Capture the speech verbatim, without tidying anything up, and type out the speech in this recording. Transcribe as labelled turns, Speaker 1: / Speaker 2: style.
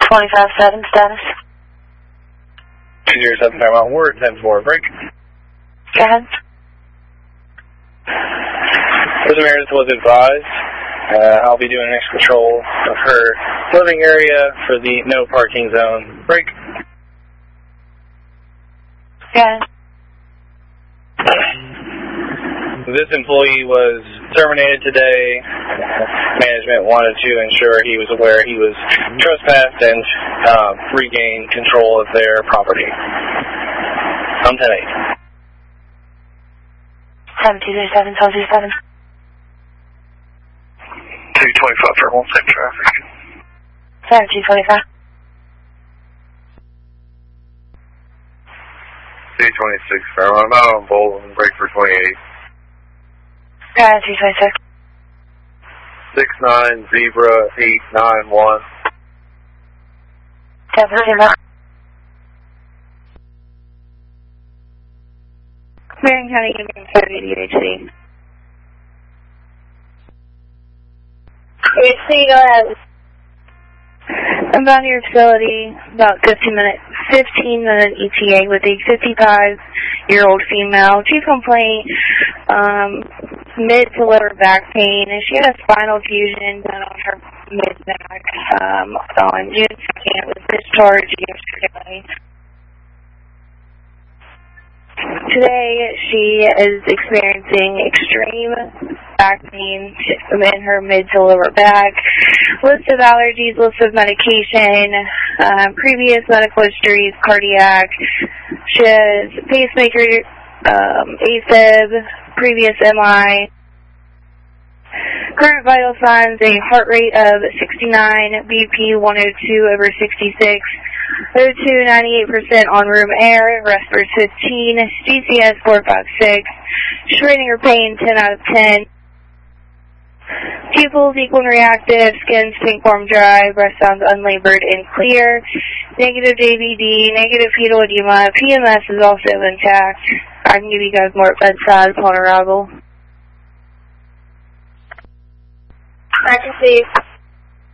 Speaker 1: twenty-five seven status.
Speaker 2: two zero seven Paramount Ward, ten four, break.
Speaker 1: Go ahead.
Speaker 2: Prison Meredith was advised. Uh, I'll be doing next patrol of her living area for the no parking zone. Break.
Speaker 1: Go ahead.
Speaker 2: This employee was terminated today. Management wanted to ensure he was aware he was trespassed and uh, regain control of their property. I'm ten eight.
Speaker 1: seven two zero seven, twelve zero seven.
Speaker 2: two twenty-five for one same traffic.
Speaker 1: seven two twenty-five.
Speaker 2: two twenty-six, Fairmont. I'm out on Bowl and break for twenty-eight.
Speaker 1: Go ahead, two twenty-six.
Speaker 2: six nine Zebra eight nine one.
Speaker 1: seven zero.
Speaker 3: Marion County Union thirty D H C.
Speaker 1: H C, go ahead.
Speaker 3: I'm down to your facility, about fifteen minute, fifteen minute E T A with a fifty-five year old female. Chief complaint, um, mid to lower back pain, and she had a spinal fusion done on her mid back um, on June second. Was discharged yesterday. Today, she is experiencing extreme back pain in her mid to lower back. List of allergies, list of medication, um, previous medical histories, cardiac. She has pacemaker, um, AFib, previous M I. Current vital signs, a heart rate of sixty-nine, B P one oh two over sixty-six, O two ninety-eight percent on room air, respiratory fifteen, G C S four five six, rating her pain ten out of ten. Pupils equal and reactive, skin pink form dry, breast sounds unlabored and clear, negative J V D, negative fetal edema, P M S is also intact. I can give you guys more at bedside upon arrival.
Speaker 1: I can see.